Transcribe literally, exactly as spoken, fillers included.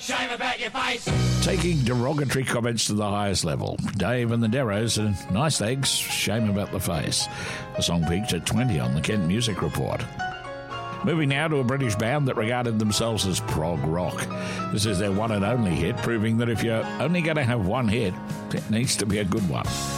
Shame about your face. Taking derogatory comments to the highest level. Dave and the Derros and Nice Legs, Shame About the Face. The song peaked at twenty on the Kent Music Report. Moving now to a British band that regarded themselves as prog rock. This is their one and only hit, proving that if you're only going to have one hit, it needs to be a good one.